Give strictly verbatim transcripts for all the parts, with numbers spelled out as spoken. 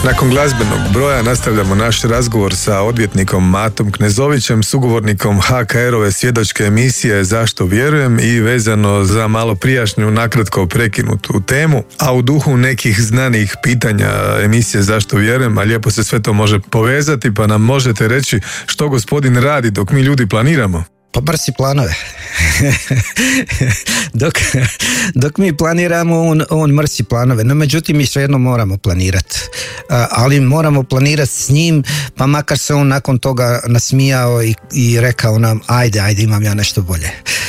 Nakon glazbenog broja nastavljamo naš razgovor sa odvjetnikom Matom Knezovićem, sugovornikom ha ka erove svjedočke emisije Zašto vjerujem i vezano za malo prijašnju nakratko prekinutu temu, a u duhu nekih znanih pitanja emisije Zašto vjerujem, a lijepo se sve to može povezati, pa nam možete reći što gospodin radi dok mi ljudi planiramo? Pa brsi planove. dok, dok mi planiramo, on, on mrsi planove. No međutim, mi svejedno moramo planirati. Ali moramo planirati s njim, pa makar se on nakon toga nasmijao i, i rekao nam ajde, ajde, imam ja nešto bolje.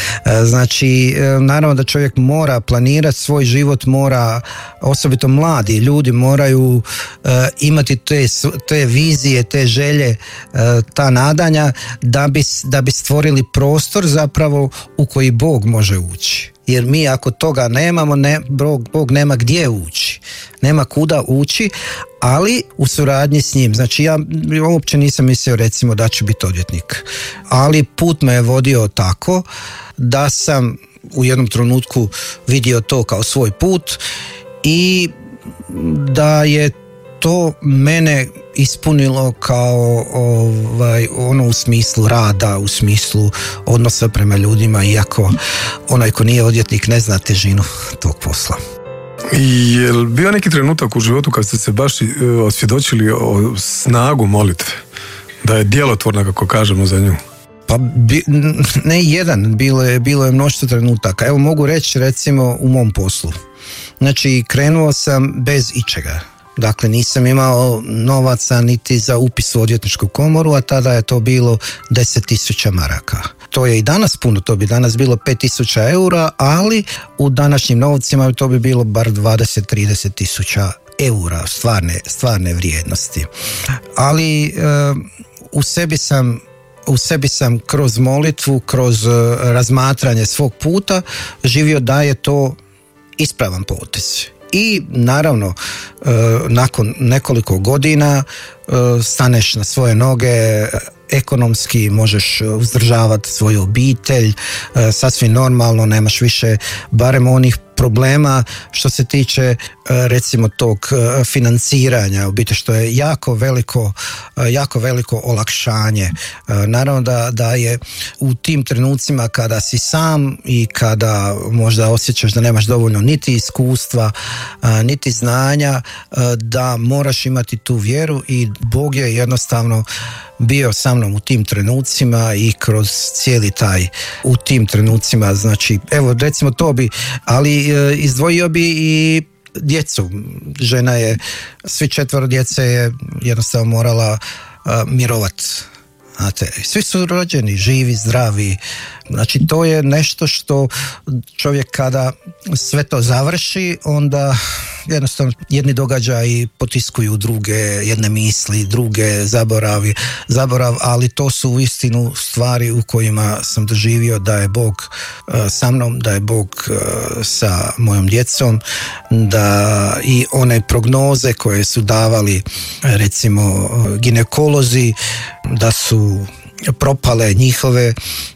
Znači, naravno da čovjek mora planirati svoj život, mora, osobito mladi ljudi moraju uh, imati te, te vizije, te želje, uh, ta nadanja da bi, da bi stvorili prostor zapravo u koji Bog može ući. Jer mi ako toga nemamo, ne, Bog, Bog nema gdje ući, nema kuda ući, ali u suradnji s njim. Znači ja uopće nisam mislio recimo da ću biti odvjetnik, ali put me je vodio tako da sam u jednom trenutku vidio to kao svoj put i da je to mene ispunilo kao ovaj, ono u smislu rada, u smislu odnosa prema ljudima, iako onaj ko nije odvjetnik ne zna težinu tog posla. Je li bio neki trenutak u životu kad ste se baš osvjedočili o snagu molitve? Da je djelotvorna, kako kažemo za nju? Pa bi, ne jedan, bilo je, bilo je mnoštvo trenutaka. Evo mogu reći recimo u mom poslu. Znači krenuo sam bez ičega. Dakle, nisam imao novaca niti za upis u odvjetničku komoru, a tada je to bilo deset tisuća maraka. To je i danas puno, to bi danas bilo pet tisuća eura, ali u današnjim novcima to bi bilo bar dvadeset do trideset tisuća eura, stvarne, stvarne vrijednosti. Ali e, u sebi sam u sebi sam kroz molitvu, kroz razmatranje svog puta živio da je to ispravan potez. I naravno, nakon nekoliko godina staneš na svoje noge, ekonomski možeš uzdržavati svoju obitelj, sasvim normalno, nemaš više barem onih problema što se tiče recimo tog financiranja, u biti što je jako veliko, jako veliko olakšanje. Naravno da, da je u tim trenucima kada si sam i kada možda osjećaš da nemaš dovoljno niti iskustva, niti znanja, da moraš imati tu vjeru i Bog je jednostavno bio sa mnom u tim trenucima i kroz cijeli taj u tim trenucima, znači evo recimo to bi, ali e, izdvojio bi i djecu. Žena je, svi četvoro djece je jednostavno morala e, mirovat. Znate, svi su rođeni, živi, zdravi. Znači to je nešto što čovjek kada sve to završi, onda jednostavno jedni događaji potiskuju druge, jedne misli, druge zaboravi, zaborav, ali to su uistinu stvari u kojima sam doživio da je Bog uh, sa mnom, da je Bog uh, sa mojom djecom, da i one prognoze koje su davali recimo ginekolozi, da su propale njihove,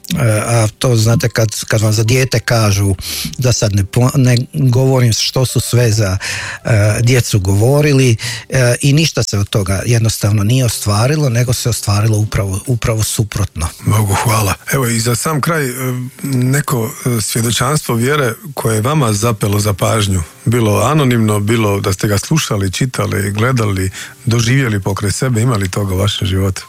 a to znate kad, kad vam za dijete kažu, da sad ne, ne govorim što su sve za uh, djecu govorili, uh, i ništa se od toga jednostavno nije ostvarilo, nego se ostvarilo upravo, upravo suprotno. Bogu hvala. Evo i za sam kraj neko svjedočanstvo vjere koje je vama zapelo za pažnju, bilo anonimno, bilo da ste ga slušali, čitali, gledali, doživjeli pokraj sebe, imali toga u vašem životu?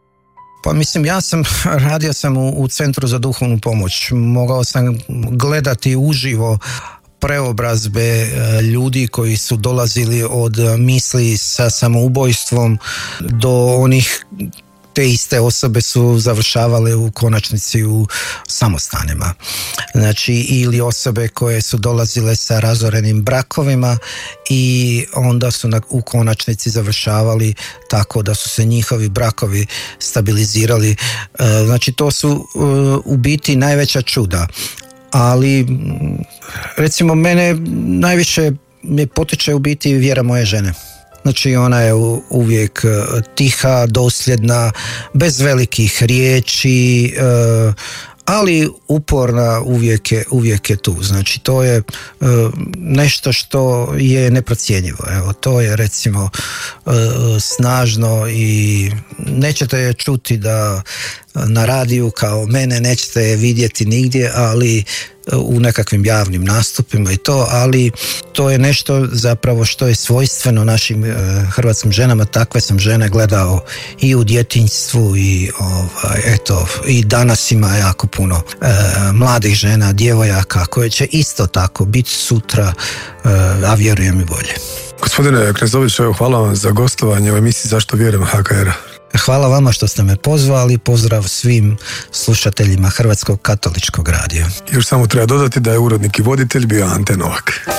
Pa mislim, ja sam, radio sam u, u Centru za duhovnu pomoć. Mogao sam gledati uživo preobrazbe ljudi koji su dolazili od misli sa samoubojstvom do onih, te iste osobe su završavale u konačnici u samostanima. Znači, ili osobe koje su dolazile sa razorenim brakovima i onda su na, u konačnici završavali tako da su se njihovi brakovi stabilizirali. Znači, to su u biti najveća čuda. Ali, recimo, mene najviše me potiče u biti vjera moje žene. Znači ona je uvijek tiha, dosljedna, bez velikih riječi, ali uporna uvijek je, uvijek je tu. Znači to je uh, nešto što je neprocjenjivo. Evo, to je recimo uh, snažno i nećete je čuti da na radiju kao mene, nećete je vidjeti nigdje, ali u nekakvim javnim nastupima i to, ali to je nešto zapravo što je svojstveno našim e, hrvatskim ženama. Takve sam žene gledao i u djetinjstvu i ovaj, eto, i danas ima jako puno e, mladih žena, djevojaka koje će isto tako biti sutra, e, a vjerujem i bolje. Gospodine Knezović, evo, hvala vam za gostovanje u emisiji Zašto vjerujem H K R-a. Hvala vama što ste me pozvali, pozdrav svim slušateljima Hrvatskog katoličkog radija. Još samo treba dodati da je urednik i voditelj bio Ante Novak.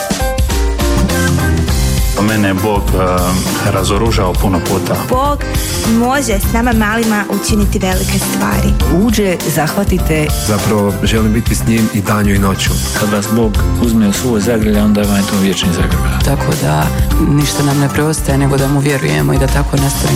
Mene je Bog uh, razoružao puno puta. Bog može s nama malima učiniti velike stvari. Uđe, zahvatite. Zapravo želim biti s njim i danju i noću. Kad vas Bog uzme u svoj zagrlje, onda vam je to vječni zagrlje. Tako da ništa nam ne preostaje nego da mu vjerujemo i da tako nastavimo